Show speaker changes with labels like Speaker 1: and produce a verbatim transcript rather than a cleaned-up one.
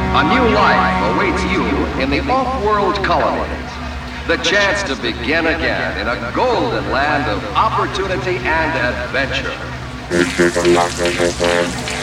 Speaker 1: A new life awaits you in the off-world colonies. The chance to begin again in a golden land of opportunity and adventure.
Speaker 2: This is a